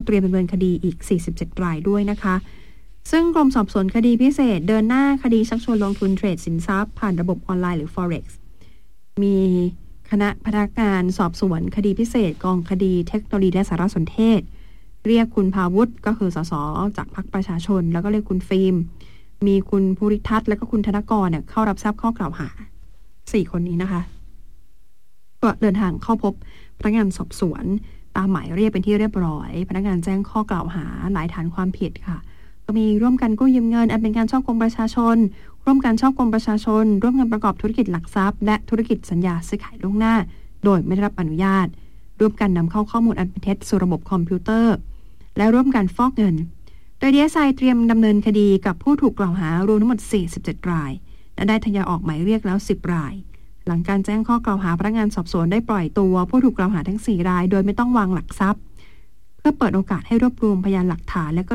เตรียมดำเนินคดีอีก47รายด้วยนะคะซึ่งกรมสอบสวนคดีพิเศษเดินหน้าคดีชักชวนลงทุนเทรดสินทรัพย์ผ่านระบบออนไลน์หรือ Forex มีคณะพนักงานสอบสวนคดีพิเศษกองคดีเทคโนโลยีและสารสนเทศเรียกคุณภาวุฒิก็คือสสจากพรรคประชาชนแล้วก็เรียกคุณฟิล์มมีคุณภูริทัศน์และก็คุณธนกรเนี่ยเข้ารับทราบข้อกล่าวหา4คนนี้นะคะก็เดินทางเข้าพบพนักงานสอบสวนตามหมายเรียกเป็นที่เรียบร้อยพนักงานแจ้งข้อกล่าวหาหลายฐานความผิดค่ะก็มีร่วมกันกู้ยืมเงินอันเป็นการฉ้อโกงประชาชนร่วมกันฉ้อโกงประชาชนร่วมกันประกอบธุรกิจหลักทรัพย์และธุรกิจสัญญาซื้อขายล่วงหน้าโดยไม่ได้รับอนุญาตร่วมกันนำเข้าข้อมูลอันเป็นเท็จสู่ระบบคอมพิวเตอร์และร่วมกันฟอกเงินโดย DSI เตรียมดำเนินคดีกับผู้ถูกกล่าวหารวมทั้งหมด47รายและได้ทยอยออกหมายเรียกแล้ว10รายหลังการแจ้งข้อกล่าวหาพนักงานสอบสวนได้ปล่อยตัวผู้ถูกกล่าวหาทั้ง4รายโดยไม่ต้องวางหลักทรัพย์เพื่อเปิดโอกาสให้รวบรวมพยานหลักฐานและก็